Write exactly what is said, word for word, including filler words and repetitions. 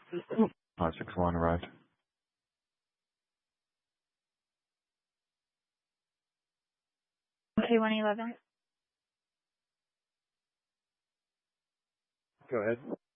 five six one arrived. Okay, one eleven. Go ahead.